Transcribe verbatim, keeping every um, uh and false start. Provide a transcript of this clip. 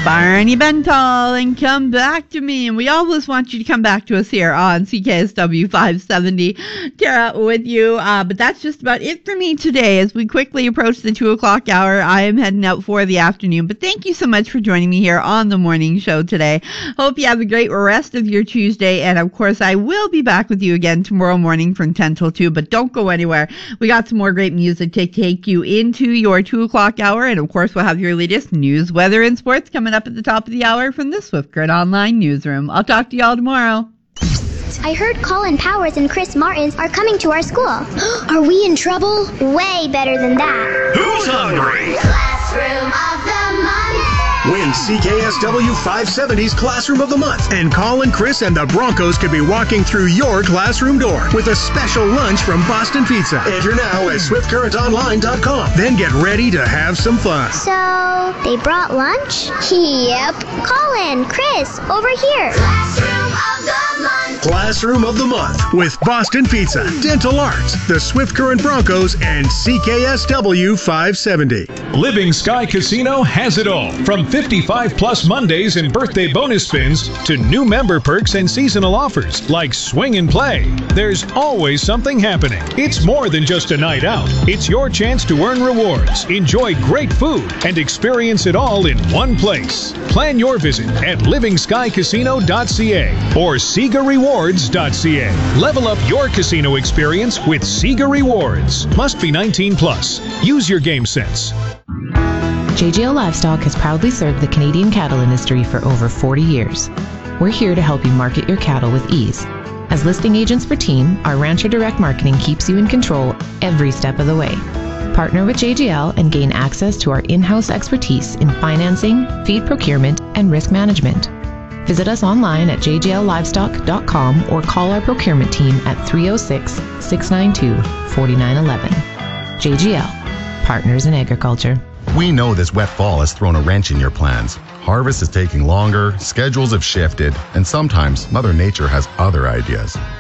Barney Bentall and Come Back to Me. And we always want you to come back to us here on C K S W five seventy. Tara with you. Uh, but that's just about it for me today. As we quickly approach the two o'clock hour, I am heading out for the afternoon. But thank you so much for joining me here on the morning show today. Hope you have a great rest of your Tuesday. And of course, I will be back with you again tomorrow morning from ten till two. But don't go anywhere. We got some more great music to take you into your two o'clock hour. And of course, we'll have your latest news, weather, and sports coming up at the top of the hour from the Swift Current Online Newsroom. I'll talk to y'all tomorrow. I heard Colin Powers and Chris Martins are coming to our school. Are we in trouble? Way better than that. Who's hungry? Classroom of the Month. Win C K S W five seventy's Classroom of the Month. And Colin, Chris, and the Broncos could be walking through your classroom door with a special lunch from Boston Pizza. Enter now at swift current online dot com. Then get ready to have some fun. So, they brought lunch? Yep. Colin, Chris, over here. Classroom of the Month. Classroom of the Month with Boston Pizza, Dental Arts, the Swift Current Broncos, and C K S W five seventy. Living Sky Casino has it all. From fifty-five plus Mondays and birthday bonus spins to new member perks and seasonal offers like swing and play. There's always something happening. It's more than just a night out. It's your chance to earn rewards, enjoy great food, and experience it all in one place. Plan your visit at living sky casino dot c a or sega rewards dot c a. Level up your casino experience with Sega Rewards. Must be nineteen plus. Use your game sense. J G L Livestock has proudly served the Canadian cattle industry for over forty years. We're here to help you market your cattle with ease. As listing agents for Team, our Rancher Direct Marketing keeps you in control every step of the way. Partner with J G L and gain access to our in-house expertise in financing, feed procurement, and risk management. Visit us online at j g l livestock dot com or call our procurement team at three oh six, six nine two, four nine one one. J G L, Partners in Agriculture. We know this wet fall has thrown a wrench in your plans. Harvest is taking longer, schedules have shifted, and sometimes Mother Nature has other ideas.